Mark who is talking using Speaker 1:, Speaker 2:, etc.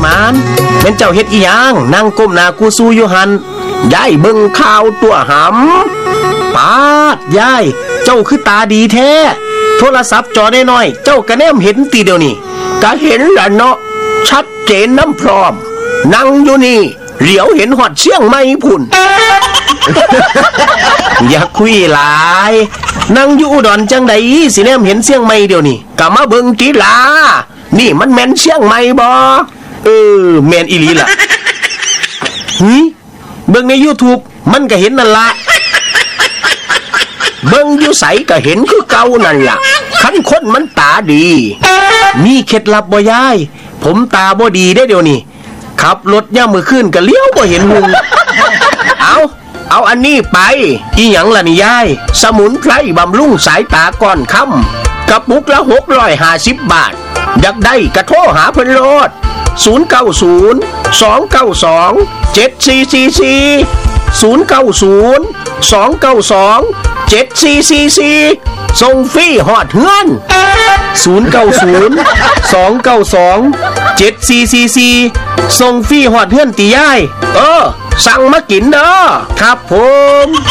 Speaker 1: หมานแม่นเจ้าเฮ็ดอีหยังนั่งก้มหน้ากูสู้อยู่หันยายเบิ่งข่าวตัวหำปาดยายเจ้าคือตาดีแท้โทรศัพท์จอน้อยๆเจ้าก็แนมเห็นตีเดียวนี่ก็เห็นล่ะเนาะชัดเจนน้ำพร้อมนั่งอยู่นี่เหลียวเห็นหอดเชียงใหม่พุ่น อย่าคุยหลายนั่งอยู่อุดรจังใดสิแนมเห็นเชียงใหม่เดียวนี่ก็มาเบิ่งติล่ะนี่มันแม่นเชียงใหม่บ่แม่นอีหลีล่ะเบิ่งใน YouTube มันก็เห็นนั่นล่ะเบิ่งอยู่ไสก็เห็นคือเก่านั่นล่ะคันคนมันตาดีมีเคล็ดลับบ่ยายผมตาบ่ดีได้เดี๋ยวนี้ขับรถย่ามมื้อคืนก็เลี้ยวบ่เห็นหุงเอาอันนี้ไปอีหยังล่ะนี่ยายสมุนไพรบำรุงสายตาก่อนค่ำกระปุกละ650 บาทอยากได้ก็โทรหาเพิ่นโลด090-292-7444 ส่งฟรีฮอดเฮือน090-292-7444ส่งฟรีฮอดเฮือนติยายสั่งมากินเด้อครับผม